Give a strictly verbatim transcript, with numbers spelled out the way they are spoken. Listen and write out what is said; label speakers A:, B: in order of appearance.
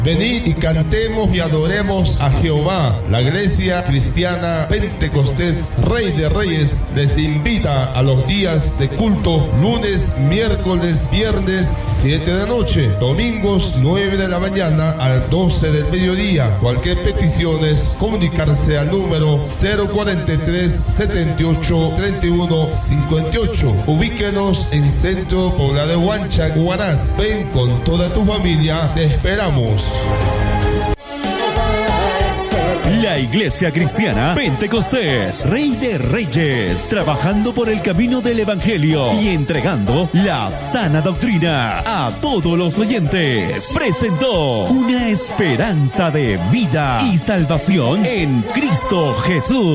A: Venid y cantemos y adoremos a Jehová. La Iglesia Cristiana Pentecostés Rey de Reyes les invita a los días de culto: lunes, miércoles, viernes siete de la noche, domingos nueve de la mañana al doce del mediodía. Cualquier petición es comunicarse al número cero cuarenta y tres, setenta y ocho, treinta y uno, cincuenta y ocho. Ubíquenos en Centro Poblado de Huanchac, Huaraz. Ven con toda tu familia, te esperamos.
B: La Iglesia Cristiana Pentecostés Rey de Reyes, trabajando por el camino del Evangelio y entregando la sana doctrina a todos los oyentes, presentó una esperanza de vida y salvación en Cristo Jesús.